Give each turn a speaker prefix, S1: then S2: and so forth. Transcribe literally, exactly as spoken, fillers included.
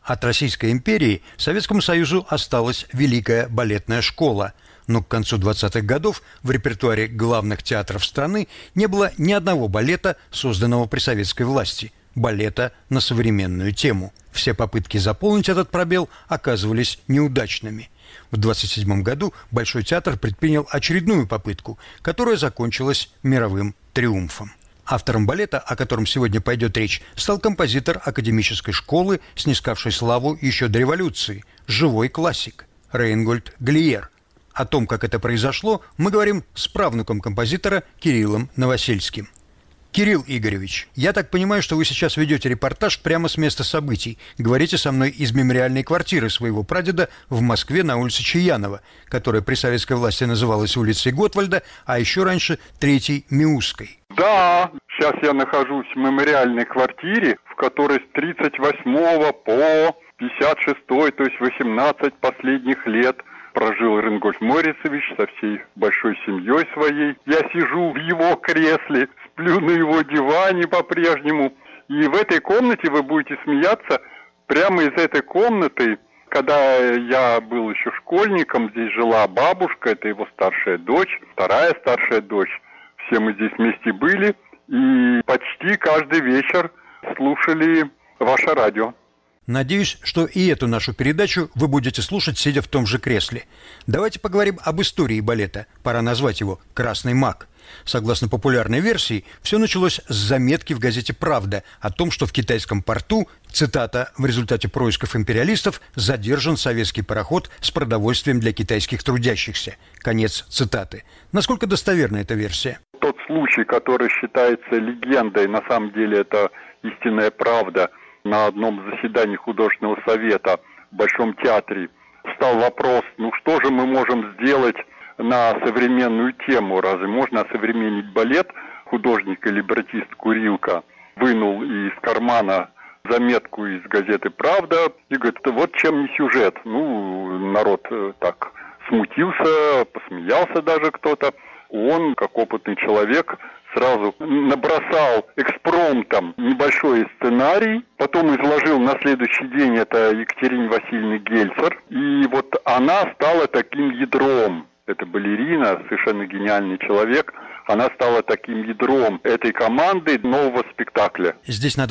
S1: От Российской империи Советскому Союзу осталась Великая балетная школа, но к концу двадцатых годов в репертуаре главных театров страны не было ни одного балета, созданного при советской власти, балета на современную тему. Все попытки заполнить этот пробел оказывались неудачными. В двадцать седьмом году Большой театр предпринял очередную попытку, которая закончилась мировым триумфом. Автором балета, о котором сегодня пойдет речь, стал композитор академической школы, снискавший славу еще до революции, живой классик Рейнгольд Глиер. О том, как это произошло, мы говорим с правнуком композитора Кириллом Новосельским. Кирилл Игоревич, я так понимаю, что вы сейчас ведете репортаж прямо с места событий. Говорите со мной из мемориальной квартиры своего прадеда в Москве на улице Чаянова, которая при советской власти называлась улицей Готвальда, а еще раньше Третьей Миусской.
S2: Да, сейчас я нахожусь в мемориальной квартире, в которой с тридцать восьмого по пятьдесят шестой, то есть восемнадцать последних лет, прожил Рейнгольд Морицевич со всей большой семьей своей. Я сижу в его кресле, сплю на его диване по-прежнему. И в этой комнате, вы будете смеяться, прямо из этой комнаты, когда я был еще школьником, здесь жила бабушка, это его старшая дочь, вторая старшая дочь. Все мы здесь вместе были и почти каждый вечер слушали ваше радио.
S1: Надеюсь, что и эту нашу передачу вы будете слушать, сидя в том же кресле. Давайте поговорим об истории балета. Пора назвать его «Красный маг». Согласно популярной версии, все началось с заметки в газете «Правда» о том, что в китайском порту, цитата, «в результате происков империалистов задержан советский пароход с продовольствием для китайских трудящихся». Конец цитаты. Насколько достоверна эта версия?
S2: Тот случай, который считается легендой, на самом деле это истинная правда. На одном заседании художественного совета в Большом театре встал вопрос, ну что же мы можем сделать на современную тему? Разве можно осовременить балет? Художник и либретист Курилка вынул из кармана заметку из газеты «Правда» и говорит, вот чем не сюжет. Ну, народ так смутился, посмеялся даже кто-то. Он, как опытный человек, сразу набросал экспромтом небольшой сценарий, потом изложил на следующий день это Екатерине Васильевне Гельцер, и вот она стала таким ядром. Это балерина, совершенно гениальный человек. Она стала таким ядром этой команды нового спектакля.
S1: Здесь надо